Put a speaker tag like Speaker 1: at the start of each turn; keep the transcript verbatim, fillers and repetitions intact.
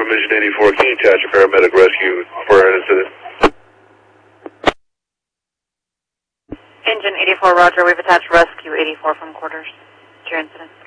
Speaker 1: Engine eighty-four, can you attach a paramedic rescue for an incident?
Speaker 2: Engine eighty-four, roger. We've attached rescue eighty-four from quarters to your incident.